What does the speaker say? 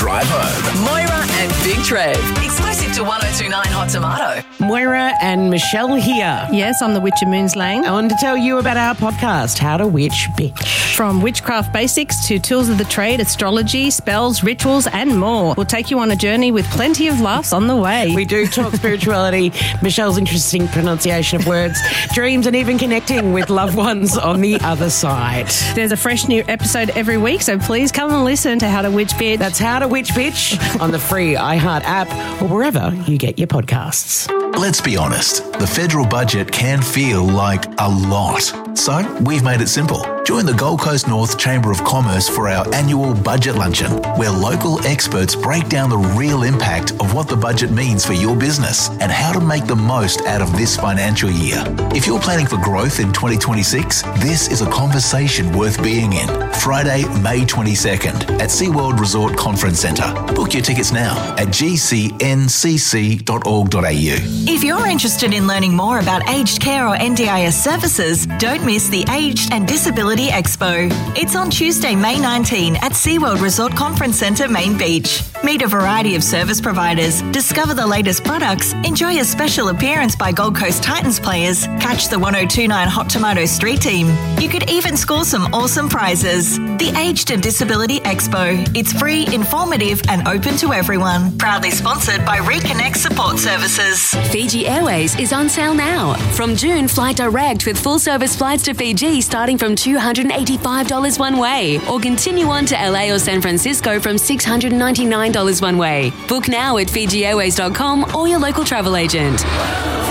drive home. Moira and Big Trev, exclusive to 1029 Hot Tomato. Moira and Michelle here. Yes, I'm the Witch of Moons Lane. I wanted to tell you about our podcast, How to Witch Bitch. From witchcraft basics to tools of the trade, astrology, spells, rituals, and more. We'll take you on a journey with plenty of laughs on the way. We do talk spirituality, Michelle's interesting pronunciation of words, dreams, and even connecting with loved ones on the other side. There's a fresh new episode every week, so please come and listen to How to Witch Bitch. That's How to Witch Bitch on the free iHeart app or wherever you get your podcasts. Let's be honest, the federal budget can feel like a lot. So we've made it simple. Join the Gold Coast North Chamber of Commerce for our annual budget luncheon, where local experts break down the real impact of what the budget means for your business and how to make the most out of this financial year. If you're planning for growth in 2026, this is a conversation worth being in. Friday, May 22nd at SeaWorld Resort Conference Centre. Book your tickets now at gcncc.org.au. If you're interested in learning more about aged care or NDIS services, don't miss the Aged and Disability Expo. It's on Tuesday, May 19 at SeaWorld Resort Conference Centre, Main Beach. Meet a variety of service providers, discover the latest products, enjoy a special appearance by Gold Coast Titans players, catch the 1029 Hot Tomato Street Team. You could even score some awesome prizes. The Aged and Disability Expo. It's free, informative and open to everyone. Proudly sponsored by Reconnect Support Services. Fiji Airways is on sale now. From June, fly direct with full-service flights to Fiji starting from $285 one way, or continue on to LA or San Francisco from $699 one way. Book now at FijiAirways.com or your local travel agent.